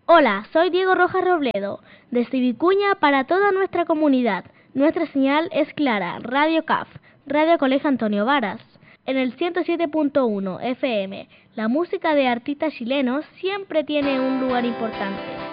Hola, soy Diego Rojas Robledo, desde Vicuña para toda nuestra comunidad. Nuestra señal es clara, Radio CAF, Radio Colegio Antonio Varas. En el 107.1 FM, la música de artistas chilenos siempre tiene un lugar importante.